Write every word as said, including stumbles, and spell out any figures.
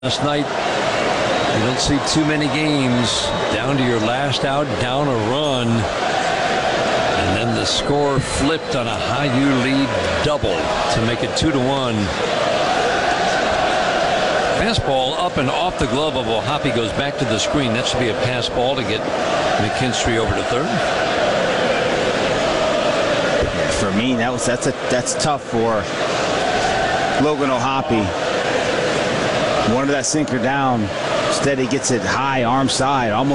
Last night, you don't see too many games down to your last out, down a run, and then the score flipped on a high U lead double to make it two to one. Fastball up and off the glove of O'Hoppe goes back to the screen. That should be a pass ball to get McKinstry over to third. For me, that was that's a that's tough for Logan O'Hoppe. Wanted that sinker down. Instead, he gets it high, arm side, almost.